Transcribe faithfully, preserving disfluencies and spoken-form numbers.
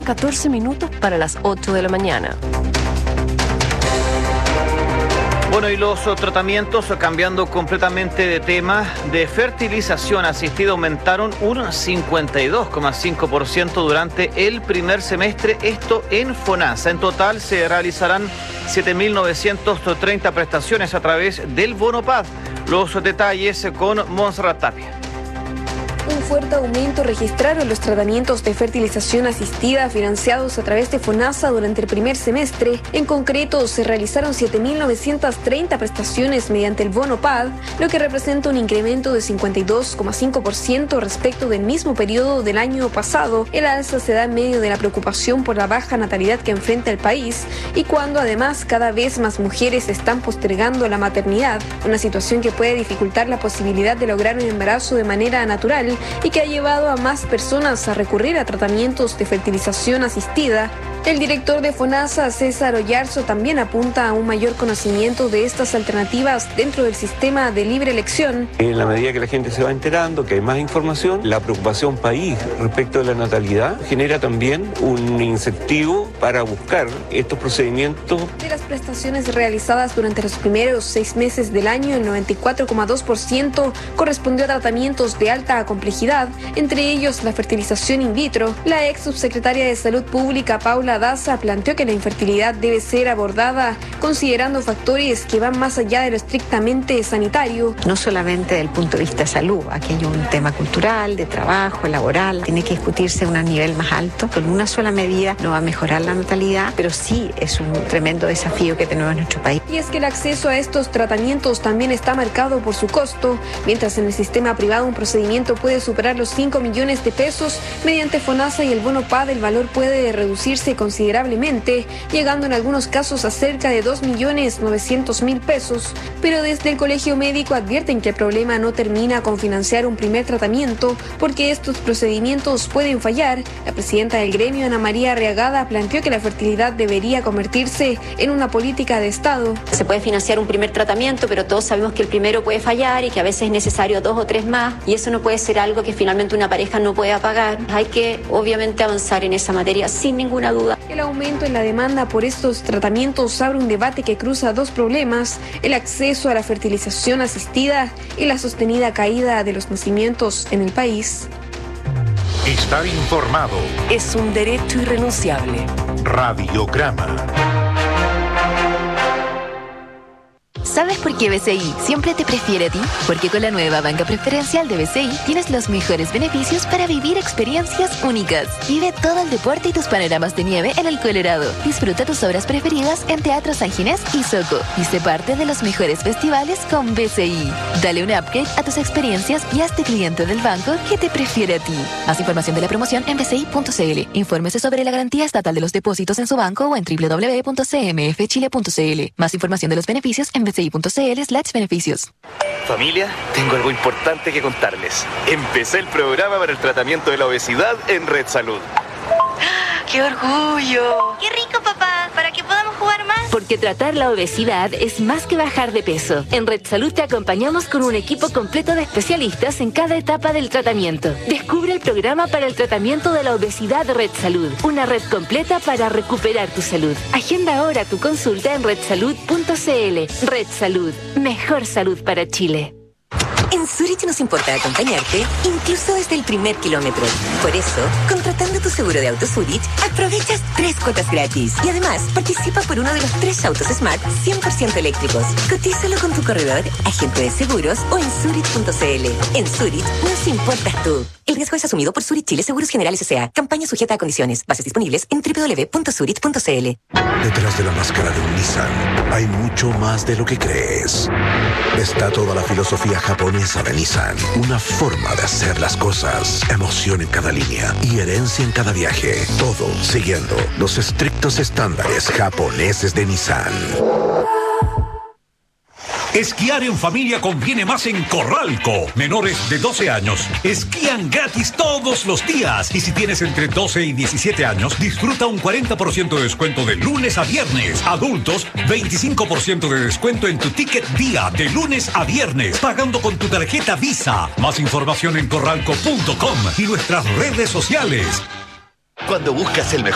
catorce minutos para las ocho de la mañana. Bueno, y los tratamientos, cambiando completamente de tema, de fertilización asistida aumentaron un cincuenta y dos coma cinco por ciento durante el primer semestre, esto en FONASA. En total se realizarán siete mil novecientas treinta prestaciones a través del bono P A D. Los detalles con Montserrat Tapia. Un fuerte aumento registraron los tratamientos de fertilización asistida financiados a través de FONASA durante el primer semestre. En concreto, se realizaron siete mil novecientas treinta prestaciones mediante el bono P A D, lo que representa un incremento de cincuenta y dos coma cinco por ciento respecto del mismo periodo del año pasado. El alza se da en medio de la preocupación por la baja natalidad que enfrenta el país y cuando además cada vez más mujeres están postergando la maternidad, una situación que puede dificultar la posibilidad de lograr un embarazo de manera natural y que ha llevado a más personas a recurrir a tratamientos de fertilización asistida. El director de FONASA, César Oyarzo, también apunta a un mayor conocimiento de estas alternativas dentro del sistema de libre elección. En la medida que la gente se va enterando, que hay más información, la preocupación país respecto de la natalidad genera también un incentivo para buscar estos procedimientos. De las prestaciones realizadas durante los primeros seis meses del año, el noventa y cuatro coma dos por ciento correspondió a tratamientos de alta complejidad, entre ellos la fertilización in vitro. La ex subsecretaria de Salud Pública, Paula Daza, planteó que la infertilidad debe ser abordada considerando factores que van más allá de lo estrictamente sanitario. No solamente desde el punto de vista de salud, aquí hay un tema cultural, de trabajo, laboral, tiene que discutirse a un nivel más alto. Con una sola medida no va a mejorar la natalidad, pero sí es un tremendo desafío que tenemos en nuestro país. Y es que el acceso a estos tratamientos también está marcado por su costo. Mientras en el sistema privado un procedimiento puede superar los cinco millones de pesos, mediante FONASA y el bono P A D el valor puede reducirse considerablemente, llegando en algunos casos a cerca de dos millones novecientos mil pesos. Pero desde el Colegio Médico advierten que el problema no termina con financiar un primer tratamiento, porque estos procedimientos pueden fallar. La presidenta del gremio, Ana María Arriagada, planteó que la fertilidad debería convertirse en una política de Estado. Se puede financiar un primer tratamiento, pero todos sabemos que el primero puede fallar y que a veces es necesario dos o tres más, y eso no puede ser algo que finalmente una pareja no pueda pagar. Hay que obviamente avanzar en esa materia sin ninguna duda. El aumento en la demanda por estos tratamientos abre un debate que cruza dos problemas: el acceso a la fertilización asistida y la sostenida caída de los nacimientos en el país. Estar informado Es un derecho irrenunciable. Radiograma. ¿Sabes por qué B C I siempre te prefiere a ti? Porque con la nueva banca preferencial de B C I tienes los mejores beneficios para vivir experiencias únicas. Vive todo el deporte y tus panoramas de nieve en el Colorado. Disfruta tus obras preferidas en Teatro San Ginés y Soco. Y sé parte de los mejores festivales con B C I. Dale un upgrade a tus experiencias y hazte cliente del banco que te prefiere a ti. Más información de la promoción en b c i punto c l. Infórmese sobre la garantía estatal de los depósitos en su banco o en w w w punto c m f chile punto c l. Más información de los beneficios en b c i punto c l slash beneficios. Familia, tengo algo importante que contarles. Empecé el programa para el tratamiento de la obesidad en Red Salud. ¡Qué orgullo! ¡Qué rico, papá! Para que podamos jugar más. Porque tratar la obesidad es más que bajar de peso. En Red Salud te acompañamos con un equipo completo de especialistas en cada etapa del tratamiento. Descubre el programa para el tratamiento de la obesidad de Red Salud. Una red completa para recuperar tu salud. Agenda ahora tu consulta en red salud punto c l. Red Salud. Mejor salud para Chile. En Zurich nos importa acompañarte, incluso desde el primer kilómetro. Por eso, contratando tu seguro de auto Zurich, aprovechas tres cuotas gratis. Y además, participa por uno de los tres autos Smart cien por ciento eléctricos. Cotízalo con tu corredor, agente de seguros o en zurich punto c l. En Zurich nos importas tú. El riesgo es asumido por Zurich Chile Seguros Generales S A. Campaña sujeta a condiciones. Bases disponibles en w w w punto zurich punto c l. Detrás de la máscara de un Nissan hay mucho más de lo que crees. Está toda la filosofía japonesa de Nissan. Una forma de hacer las cosas. Emoción en cada línea y herencia en cada viaje. Todo siguiendo los estrictos estándares japoneses de Nissan. Esquiar en familia conviene más en Corralco. Menores de doce años esquían gratis todos los días. Y si tienes entre doce y diecisiete años, disfruta un cuarenta por ciento de descuento de lunes a viernes. Adultos, veinticinco por ciento de descuento en tu ticket día de lunes a viernes, pagando con tu tarjeta Visa. Más información en corralco punto com y nuestras redes sociales. Cuando buscas el mejor